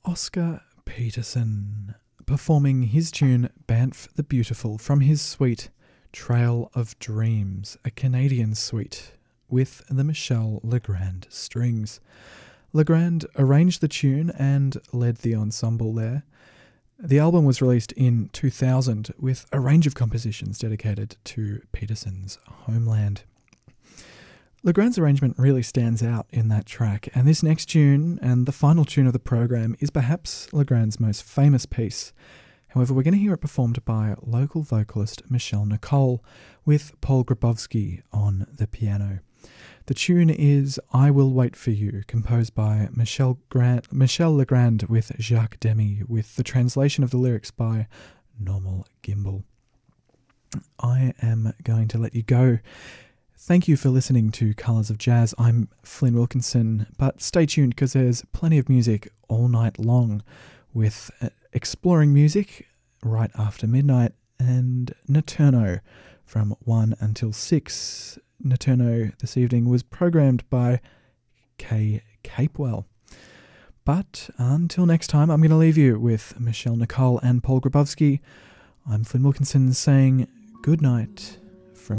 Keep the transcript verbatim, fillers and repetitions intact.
Oscar Peterson, performing his tune Banff the Beautiful from his suite Trail of Dreams, a Canadian suite with the Michel Legrand strings. Legrand arranged the tune and led the ensemble there. The album was released in two thousand with a range of compositions dedicated to Peterson's homeland. Legrand's arrangement really stands out in that track, and this next tune, and the final tune of the program, is perhaps Legrand's most famous piece. However, we're going to hear it performed by local vocalist Michelle Nicole, with Paul Grabowski on the piano. The tune is I Will Wait For You, composed by Michel, Grant, Michel Legrand with Jacques Demy, with the translation of the lyrics by Normal Gimbel. I am going to let you go. Thank you for listening to Colours of Jazz. I'm Flynn Wilkinson, but stay tuned because there's plenty of music all night long with uh, Exploring Music right after midnight and Naturno from one until six. Naturno this evening was programmed by Kay Capewell. But until next time, I'm going to leave you with Michelle Nicole and Paul Grabowski. I'm Flynn Wilkinson saying good night.